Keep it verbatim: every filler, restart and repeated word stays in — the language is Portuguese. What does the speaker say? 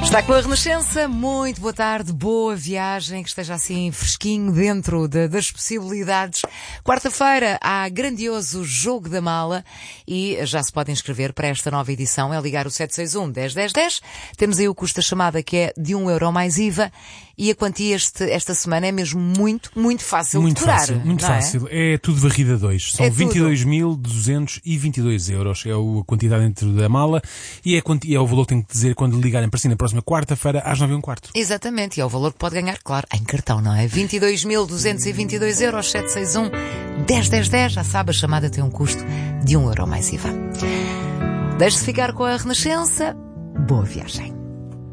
Está com a Renascença, muito boa tarde, boa viagem, que esteja assim fresquinho dentro de, das possibilidades. Quarta-feira há grandioso Jogo da Mala e já se pode inscrever para esta nova edição, é ligar o sete seis um, dez, dez, dez. Temos aí o custo da chamada que é de um euro mais I V A e a quantia este, esta semana é mesmo muito, muito fácil muito de decorar. Fácil, muito não fácil, é? é tudo varrida dois. São É vinte e dois mil duzentos e vinte e dois euros, é a quantidade dentro da mala e é, é o valor que tem que dizer quando ligarem para si na próxima quarta-feira às nove e um quarto. Exatamente, e é o valor que pode ganhar, claro, em cartão, não é? vinte e dois mil duzentos e vinte e dois euros, sete seis um, dez, dez, dez, já sabe, a chamada tem um custo de um euro mais I V A. Deixe-se ficar com a Renascença, boa viagem.